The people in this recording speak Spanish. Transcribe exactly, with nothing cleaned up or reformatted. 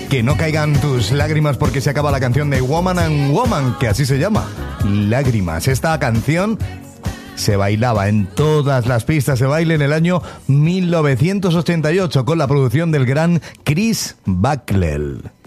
Que no caigan tus lágrimas porque se acaba la canción de Woman and Woman, que así se llama, Lágrimas. Esta canción se bailaba en todas las pistas de baile en el año mil novecientos ochenta y ocho con la producción del gran Chris Backlell.